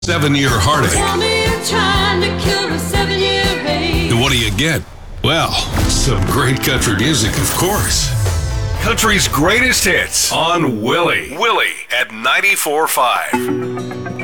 7-year heartache. Tell me you're trying to cure a 7-year ache. And what do you get? Well, some great country music, of course. Country's greatest hits on Willie. Willie at 94.5.